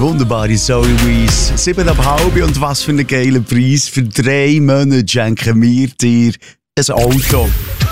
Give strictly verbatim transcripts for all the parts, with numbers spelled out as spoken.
wunderbare Zoe Wees. Sieben ab halb und was für einen geilen Preis. Für drei Monate schenken wir dir ein Auto.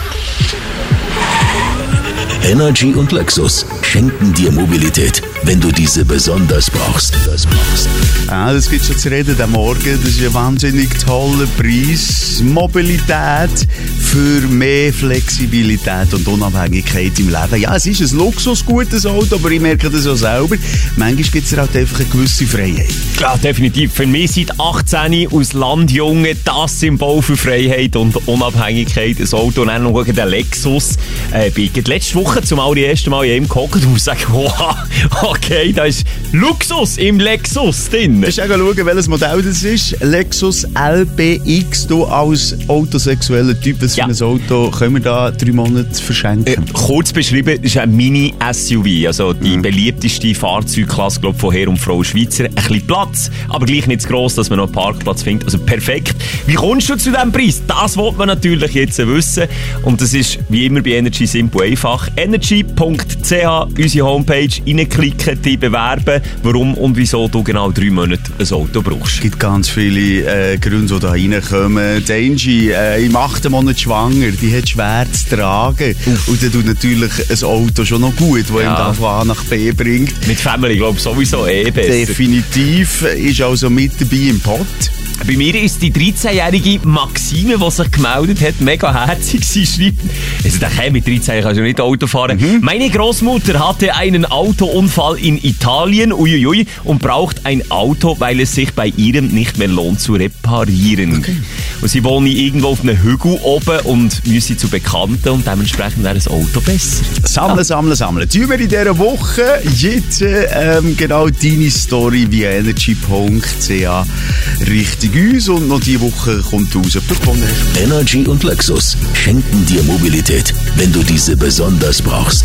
Energy und Lexus schenken dir Mobilität, wenn du diese besonders brauchst. Das brauchst. Ja, das gibt schon zu reden am Morgen. Das ist ein wahnsinnig toller Preis. Mobilität für mehr Flexibilität und Unabhängigkeit im Leben. Ja, es ist ein luxusgutes Auto, aber ich merke das auch selber. Manchmal gibt es halt einfach eine gewisse Freiheit. Ja, definitiv. Für mich seit achtzehn aus Landjunge das Symbol für Freiheit und Unabhängigkeit. Ein Auto und dann noch den Lexus. Äh, bin letzte Woche zum allerersten Mal in einem gehockt und muss sagen, wow, okay, da ist Luxus im Lexus drin. Du musst auch schauen, welches Modell das ist. Lexus L B X. Du als autosexueller Typ, was für ja. ein Auto können wir da drei Monate verschenken? Äh, kurz beschrieben, das ist ein Mini-S U V, also die mhm. beliebteste Fahrzeugklasse glaub, von Herr und Frau Schweizer. Ein bisschen Platz, aber gleich nicht zu gross, dass man noch einen Parkplatz findet. Also perfekt. Wie kommst du zu diesem Preis? Das will man natürlich jetzt wissen. Und das ist wie immer bei Energy simpel einfach. energy punkt c h, unsere Homepage, reinklicken, die bewerben, warum und wieso du genau drei Monate ein Auto brauchst. Es gibt ganz viele äh, Gründe, die da reinkommen. Die Angie, äh, im achten Monat schwanger, die hat schwer zu tragen. Uff. Und dann tut natürlich ein Auto schon noch gut, das ja. ihm von A nach B bringt. Mit Family, glaube ich, sowieso eh besser. Definitiv, ist also mit dabei im Pott. Bei mir ist die dreizehnjährige Maxime, die sich gemeldet hat, mega herzig. Sie schreibt, also hey, mit dreizehn kannst du nicht Auto fahren. Mhm. Meine Großmutter hatte einen Autounfall in Italien uiuiui, und braucht ein Auto, weil es sich bei ihrem nicht mehr lohnt zu reparieren. Okay. Und sie wohnen irgendwo auf einem Hügel oben und müssen zu Bekannten und dementsprechend wäre das Auto besser. Sammeln, ja. sammeln, sammeln. Tun wir in dieser Woche jetzt ähm, genau deine Story via energy punkt c h richtig uns und noch diese Woche kommt raus. Energy und Lexus schenken dir Mobilität, wenn du diese besonders brauchst.